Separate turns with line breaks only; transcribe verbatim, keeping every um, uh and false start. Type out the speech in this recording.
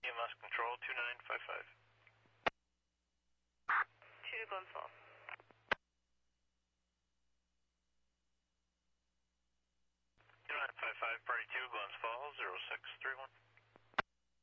E M S control two nine five five.
Two Glenfall.